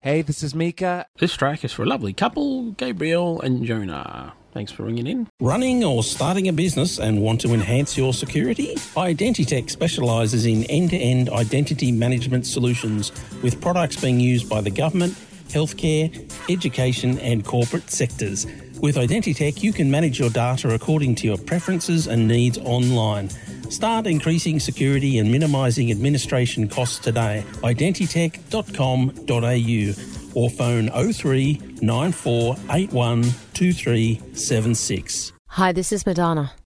Hey, this is Mika. This track is for a lovely couple, Gabriel and Jonah. Thanks for ringing in. Running or starting a business and want to enhance your security? Identitech specialises in end-to-end identity management solutions with products being used by the government, healthcare, education and corporate sectors. With Identitech, you can manage your data according to your preferences and needs online. Start increasing security and minimising administration costs today. Identitech.com.au or phone 03 9481 2376. Hi, this is Madonna.